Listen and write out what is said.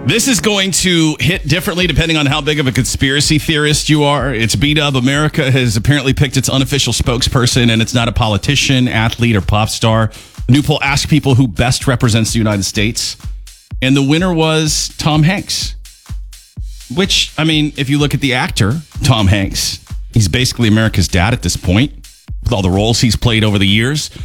This is going to hit differently depending on how big of a conspiracy theorist you are. It's B-Dub. America has apparently picked its unofficial spokesperson, and it's not a politician, athlete, or pop star. The new poll asked people who best represents the United States, and the winner was Tom Hanks. Which, I mean, if you look at the actor, Tom Hanks, he's basically America's dad at this point, with all the roles he's played over the years.